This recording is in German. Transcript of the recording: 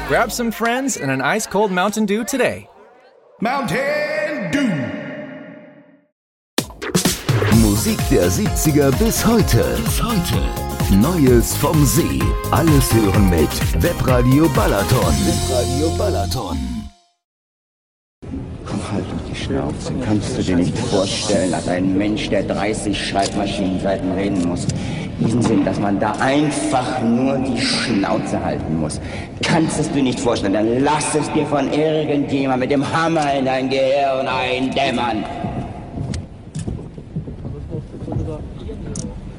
Grab some friends and an ice-cold Mountain Dew today. Mountain Dew. Musik der 70er bis heute. Neues vom See. Alles hören mit Webradio Balaton. Komm, halt doch die Schnauze. Kannst du dir nicht vorstellen, dass ein Mensch, der 30 Schreibmaschinenseiten reden muss, diesen Sinn, dass man da einfach nur die Schnauze halten muss. Kannst es dir nicht vorstellen, dann lass es dir von irgendjemand mit dem Hammer in dein Gehirn eindämmern.